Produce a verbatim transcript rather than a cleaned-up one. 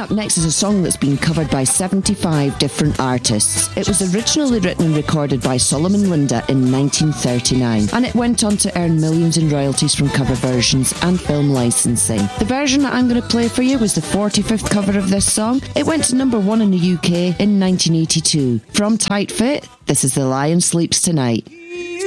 up next is a song that's been covered by seventy-five different artists. It was originally written and recorded by Solomon Linda in nineteen thirty-nine, and it went on to earn millions in royalties from cover versions and film licensing. The version that I'm going to play for you was the forty-fifth cover of this song. It went to number one in the U K in nineteen eighty-two. From Tight Fit, this is The Lion Sleeps Tonight.